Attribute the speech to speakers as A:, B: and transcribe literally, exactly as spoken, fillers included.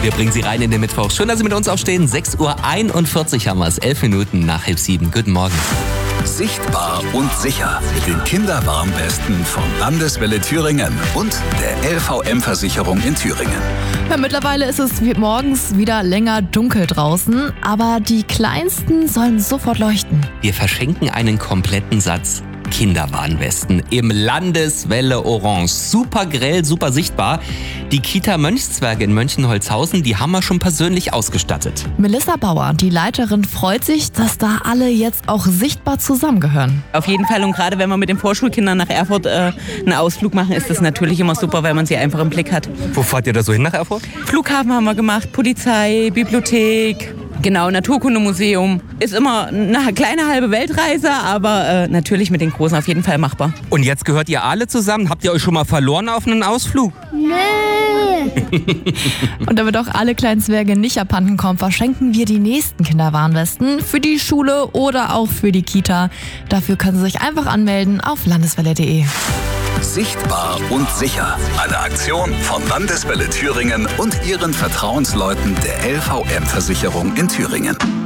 A: Wir bringen Sie rein in den Mittwoch. Schön, dass Sie mit uns aufstehen. sechs Uhr einundvierzig haben wir es, elf Minuten nach halb sieben. Guten Morgen.
B: Sichtbar und sicher mit den Kinderwarnwesten von Landeswelle Thüringen und der L V M-Versicherung in Thüringen.
C: Ja, mittlerweile ist es wie morgens wieder länger dunkel draußen, aber die Kleinsten sollen sofort leuchten.
A: Wir verschenken einen kompletten Satz Kinderwarnwesten im Landeswelle Orange. Super grell, super sichtbar. Die Kita Mönchszwerge in Mönchenholzhausen, die haben wir schon persönlich ausgestattet.
C: Melissa Bauer, die Leiterin, freut sich, dass da alle jetzt auch sichtbar zusammengehören.
D: Auf jeden Fall, und gerade wenn wir mit den Vorschulkindern nach Erfurt äh, einen Ausflug machen, ist das natürlich immer super, weil man sie einfach im Blick hat.
A: Wo fahrt ihr da so hin nach Erfurt?
D: Flughafen haben wir gemacht, Polizei, Bibliothek. Genau, Naturkundemuseum. Ist immer eine kleine halbe Weltreise, aber äh, natürlich mit den Großen auf jeden Fall machbar.
A: Und jetzt gehört ihr alle zusammen. Habt ihr euch schon mal verloren auf einen Ausflug?
E: Nee.
C: Und damit auch alle kleinen Zwerge nicht abhanden kommen, verschenken wir die nächsten Kinderwarnwesten für die Schule oder auch für die Kita. Dafür können Sie sich einfach anmelden auf landeswelle punkt de.
B: Sichtbar und sicher. Eine Aktion von Landeswelle Thüringen und ihren Vertrauensleuten der L V M-Versicherung in Thüringen.